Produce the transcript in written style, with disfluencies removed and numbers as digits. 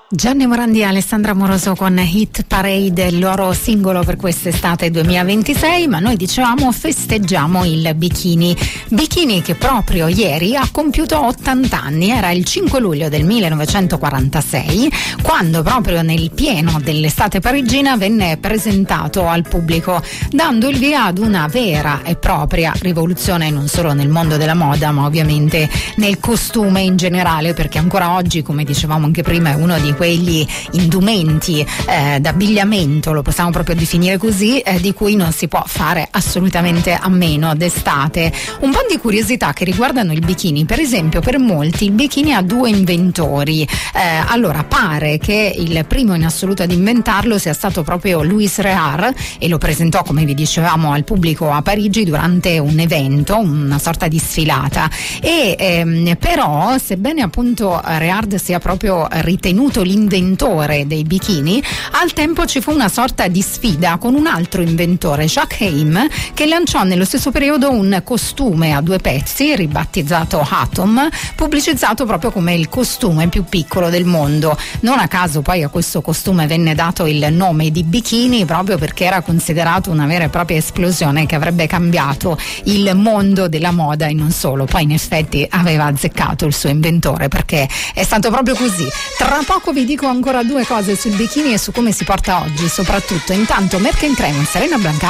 Gianni Morandi e Alessandra Moroso con Hit Parade, il loro singolo per quest'estate 2026, ma noi dicevamo festeggiamo il bikini che proprio ieri ha compiuto 80 anni, era il 5 luglio del 1946 quando proprio nel pieno dell'estate parigina venne presentato al pubblico, dando il via ad una vera e propria rivoluzione non solo nel mondo della moda ma ovviamente nel costume in generale, perché ancora oggi, come dicevamo anche prima, è uno di quegli indumenti d'abbigliamento, lo possiamo proprio definire così, di cui non si può fare assolutamente a meno d'estate. Un po' di curiosità che riguardano il bikini: per esempio, per molti il bikini ha due inventori. Allora, pare che il primo in assoluto ad inventarlo sia stato proprio Louis Réard, e lo presentò, come vi dicevamo, al pubblico a Parigi durante un evento, una sorta di sfilata. Però, sebbene appunto Réard sia proprio ritenuto l'inventore dei bikini, al tempo ci fu una sorta di sfida con un altro inventore, Jacques Heim, che lanciò nello stesso periodo un costume a due pezzi ribattezzato Atom, pubblicizzato proprio come il costume più piccolo del mondo. Non a caso poi a questo costume venne dato il nome di bikini, proprio perché era considerato una vera e propria esplosione che avrebbe cambiato il mondo della moda e non solo. Poi in effetti aveva azzeccato il suo inventore, perché è stato proprio così. Tra poco vi dico ancora due cose sul bikini e su come si porta oggi soprattutto. Intanto Merck & Creme, Serena Blanca.